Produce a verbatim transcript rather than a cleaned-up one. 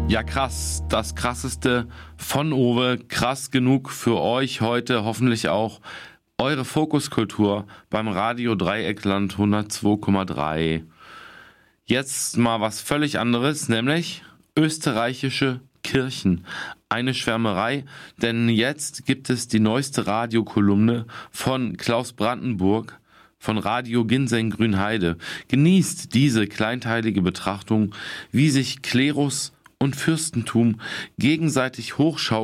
Ja, krass. Das Krasseste von Owe. Krass genug für euch heute. Hoffentlich auch eure Fokuskultur beim Radio Dreieckland hundertzwei Komma drei. Jetzt mal was völlig anderes, nämlich österreichische Kirchen. Eine Schwärmerei, denn jetzt gibt es die neueste Radiokolumne von Klaus Brandenburg von Radio Ginseng Grünheide. Genießt diese kleinteilige Betrachtung, wie sich Klerus und Fürstentum gegenseitig hochschaukeln